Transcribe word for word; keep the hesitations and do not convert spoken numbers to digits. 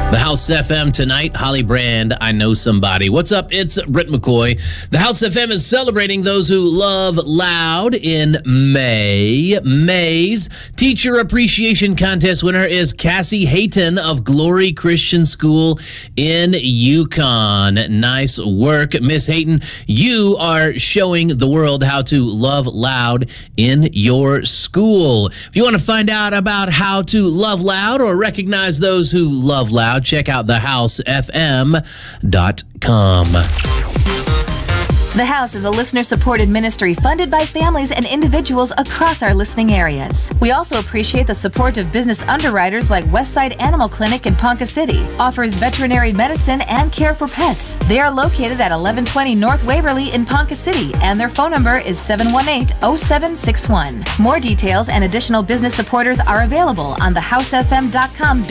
The House F M tonight, Holly Brand, I Know Somebody. What's up? It's Britt McCoy. The House F M is celebrating those who love loud in May. May's Teacher Appreciation Contest winner is Cassie Hayton of Glory Christian School in Yukon. Nice work, Miss Hayton. You are showing the world how to love loud in your school. If you want to find out about how to love loud or recognize those who love loud, check out the house f m dot com. The House is a listener-supported ministry funded by families and individuals across our listening areas. We also appreciate the support of business underwriters like Westside Animal Clinic in Ponca City, offers veterinary medicine and care for pets. They are located at eleven twenty North Waverly in Ponca City, and their phone number is seven one eight, oh seven six one. More details and additional business supporters are available on the house f m dot com